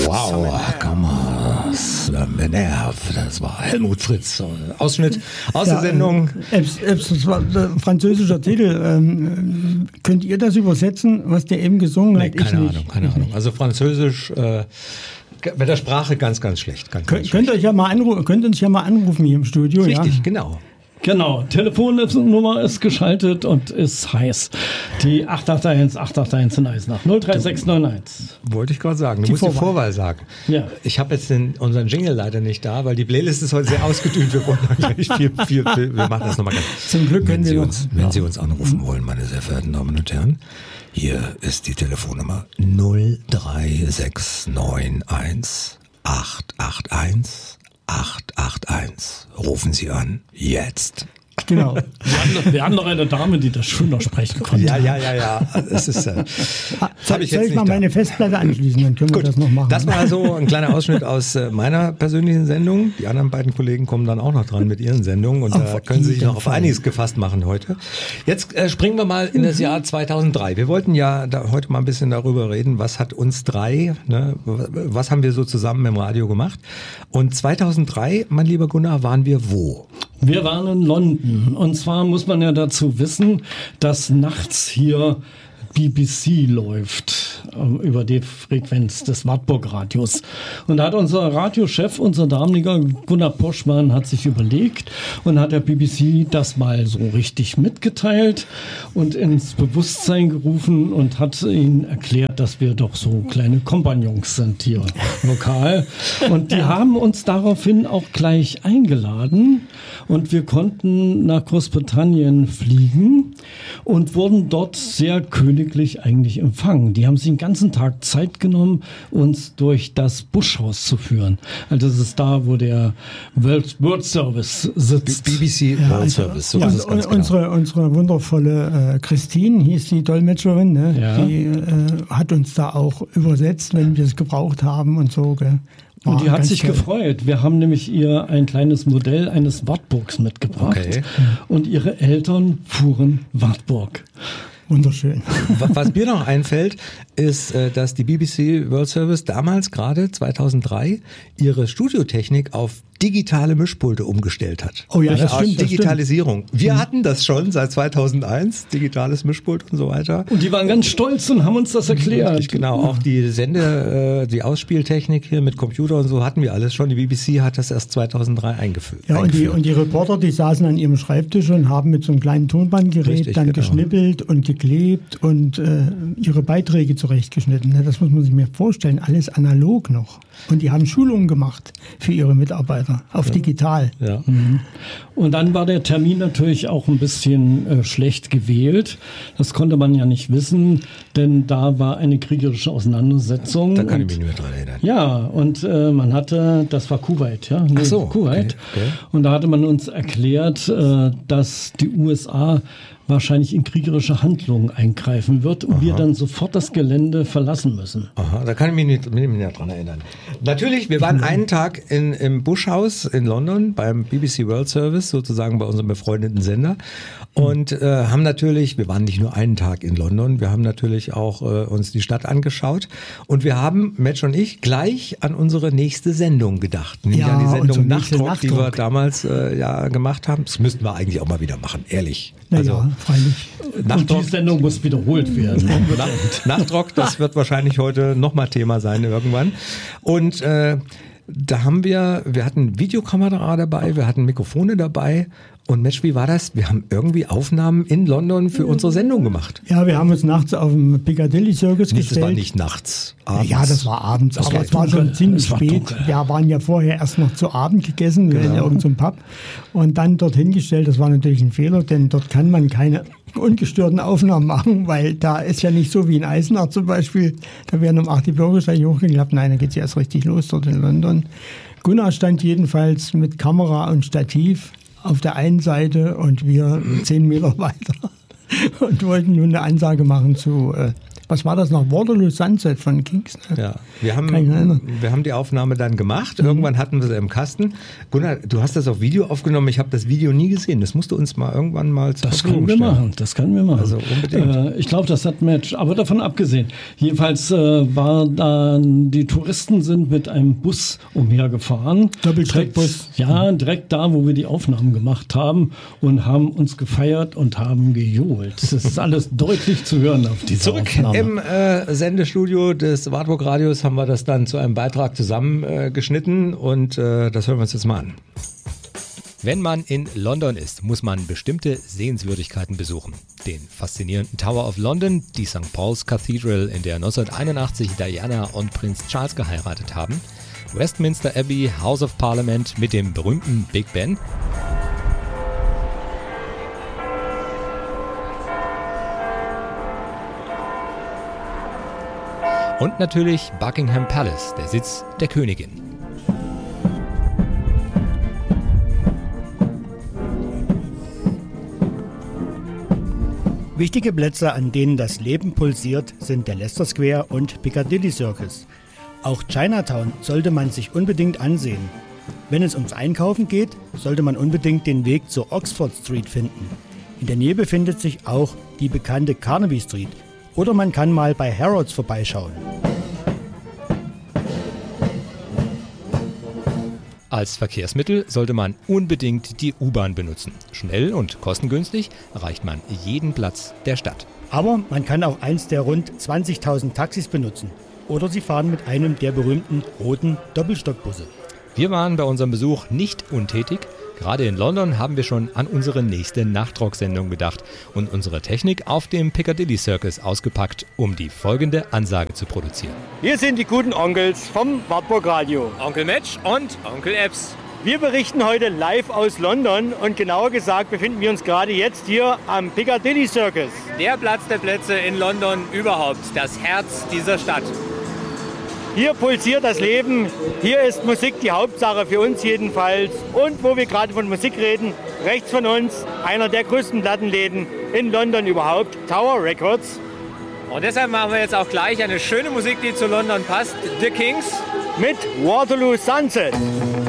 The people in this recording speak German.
Wow, komm mal, nerv. Das war Helmut Fritz. Ausschnitt aus der Sendung. Das war ein französischer Titel. Könnt ihr das übersetzen, was der eben gesungen hat? Keine Ahnung. Also Französisch mit der Sprache ganz, ganz schlecht. Könnt ihr uns ja mal anrufen hier im Studio. Richtig, ja? Genau. Genau, Telefonnummer ist geschaltet und ist heiß. Die 881 in Eisenach, 03691. Wollte ich gerade sagen, du musst die Vorwahl sagen. Ja. Ich habe jetzt unseren Jingle leider nicht da, weil die Playlist ist heute sehr ausgedünnt. Wir wollen gleich viel. Wir machen das nochmal ganz. Zum Glück wenn Sie uns anrufen wollen, meine sehr verehrten Damen und Herren, hier ist die Telefonnummer 03691 881 881. Rufen Sie an. Jetzt. Genau. Wir haben noch eine Dame, die das schön noch sprechen konnte. Ja. Das ist, soll ich mal meine Festplatte anschließen? Dann können wir das noch machen. Das war also ein kleiner Ausschnitt aus meiner persönlichen Sendung. Die anderen beiden Kollegen kommen dann auch noch dran mit ihren Sendungen und da können Sie sich noch auf einiges gefasst machen heute. Jetzt springen wir mal in das Jahr 2003. Wir wollten ja heute mal ein bisschen darüber reden, was hat uns drei, was haben wir so zusammen im Radio gemacht. Und 2003, mein lieber Gunnar, waren wir wo? Wir waren in London. Und zwar muss man ja dazu wissen, dass nachts hier BBC läuft über die Frequenz des Wartburg-Radios. Und da hat unser Radiochef, unser damaliger Gunnar Poschmann, hat sich überlegt und hat der BBC das mal so richtig mitgeteilt und ins Bewusstsein gerufen und hat ihnen erklärt, dass wir doch so kleine Kompagnons sind hier lokal. Und die haben uns daraufhin auch gleich eingeladen und wir konnten nach Großbritannien fliegen und wurden dort sehr königlich eigentlich empfangen. Die haben sich den ganzen Tag Zeit genommen, uns durch das Bush-Haus zu führen. Also das ist da, wo der World Service sitzt. BBC World Service, so ist es ganz genau. Unsere wundervolle Christine, hieß die Dolmetscherin, ne? Ja. Die hat uns da auch übersetzt, wenn wir es gebraucht haben und so. Gell? Und die hat sich gefreut. Wir haben nämlich ihr ein kleines Modell eines Wartburgs mitgebracht. Okay. Und ihre Eltern fuhren Wartburg. Wunderschön. Was mir noch einfällt, ist, dass die BBC World Service damals gerade 2003 ihre Studiotechnik auf digitale Mischpulte umgestellt hat. Oh ja, das stimmt. Digitalisierung. Wir hatten das schon seit 2001, digitales Mischpult und so weiter. Und die waren ganz stolz und haben uns das erklärt. Richtig, genau. Auch die die Ausspieltechnik hier mit Computer und so hatten wir alles schon. Die BBC hat das erst 2003 eingeführt. Ja, und die Reporter, die saßen an ihrem Schreibtisch und haben mit so einem kleinen Tonbandgerät geschnippelt und geklebt und ihre Beiträge zurechtgeschnitten. Das muss man sich mir vorstellen. Alles analog noch. Und die haben Schulungen gemacht für ihre Mitarbeiter auf digital. Ja. Mhm. Und dann war der Termin natürlich auch ein bisschen schlecht gewählt. Das konnte man ja nicht wissen, denn da war eine kriegerische Auseinandersetzung. Da kann ich mich nicht mehr dran erinnern. Ja, und man hatte, das war Kuwait, ja? Ach so, Kuwait. Okay. Und da hatte man uns erklärt, dass die USA wahrscheinlich in kriegerische Handlungen eingreifen wird und wir dann sofort das Gelände verlassen müssen. Aha, da kann ich mich nicht mehr dran erinnern. Natürlich, wir waren einen Tag im Bush-Haus in London beim BBC World Service, sozusagen bei unserem befreundeten Sender und haben natürlich, wir waren nicht nur einen Tag in London, wir haben natürlich auch uns die Stadt angeschaut und wir haben, Metsch und ich, gleich an unsere nächste Sendung gedacht. Nämlich an die Sendung Nachtdruck, die wir damals gemacht haben. Das müssten wir eigentlich auch mal wieder machen, ehrlich. Also, freilich. Und die Sendung muss wiederholt werden. Nachtrock, das wird wahrscheinlich heute nochmal Thema sein irgendwann. Und da haben wir hatten Videokamera dabei, wir hatten Mikrofone dabei. Und Mensch, wie war das? Wir haben irgendwie Aufnahmen in London für unsere Sendung gemacht. Ja, wir haben uns nachts auf dem Piccadilly Circus gestellt. Das war nicht nachts, abends. Ja, das war abends, aber es war schon ziemlich spät. Wir waren ja vorher erst noch zu Abend gegessen in irgendeinem Pub und dann dorthin gestellt. Das war natürlich ein Fehler, denn dort kann man keine ungestörten Aufnahmen machen, weil da ist ja nicht so wie in Eisenach zum Beispiel. Da werden um 8 die Bürgersteige hochgeklappt. Nein, da geht es erst richtig los dort in London. Gunnar stand jedenfalls mit Kamera und Stativ auf der einen Seite und wir 10 Meter weiter und wollten nun eine Ansage machen zu was war das noch? Waterloo Sunset von Kings. Ne? Ja, wir haben die Aufnahme dann gemacht. Irgendwann hatten wir sie im Kasten. Gunnar, du hast das auf Video aufgenommen. Ich habe das Video nie gesehen. Das musst du uns mal irgendwann mal zur Verfügung stellen. Das können wir machen. Also unbedingt. Ich glaube, das hat Match. Aber davon abgesehen. Jedenfalls war dann, die Touristen sind mit einem Bus umhergefahren. Doppelsteckbus. Ja, direkt da, wo wir die Aufnahmen gemacht haben und haben uns gefeiert und haben gejohlt. Das ist alles deutlich zu hören auf dieser Aufnahme. Im Sendestudio des Wartburg-Radios haben wir das dann zu einem Beitrag zusammengeschnitten und das hören wir uns jetzt mal an. Wenn man in London ist, muss man bestimmte Sehenswürdigkeiten besuchen. Den faszinierenden Tower of London, die St. Paul's Cathedral, in der 1981 Diana und Prinz Charles geheiratet haben, Westminster Abbey, House of Parliament mit dem berühmten Big Ben, und natürlich Buckingham Palace, der Sitz der Königin. Wichtige Plätze, an denen das Leben pulsiert, sind der Leicester Square und Piccadilly Circus. Auch Chinatown sollte man sich unbedingt ansehen. Wenn es ums Einkaufen geht, sollte man unbedingt den Weg zur Oxford Street finden. In der Nähe befindet sich auch die bekannte Carnaby Street. Oder man kann mal bei Harrods vorbeischauen. Als Verkehrsmittel sollte man unbedingt die U-Bahn benutzen. Schnell und kostengünstig erreicht man jeden Platz der Stadt. Aber man kann auch eins der rund 20.000 Taxis benutzen. Oder sie fahren mit einem der berühmten roten Doppelstockbusse. Wir waren bei unserem Besuch nicht untätig. Gerade in London haben wir schon an unsere nächste Nachtrock-Sendung gedacht und unsere Technik auf dem Piccadilly Circus ausgepackt, um die folgende Ansage zu produzieren. Wir sind die guten Onkels vom Wartburg Radio. Onkel Match und Onkel Epps. Wir berichten heute live aus London und genauer gesagt befinden wir uns gerade jetzt hier am Piccadilly Circus. Der Platz der Plätze in London überhaupt, das Herz dieser Stadt. Hier pulsiert das Leben, hier ist Musik die Hauptsache für uns jedenfalls. Und wo wir gerade von Musik reden, rechts von uns einer der größten Plattenläden in London überhaupt, Tower Records. Und deshalb machen wir jetzt auch gleich eine schöne Musik, die zu London passt, The Kings mit Waterloo Sunset.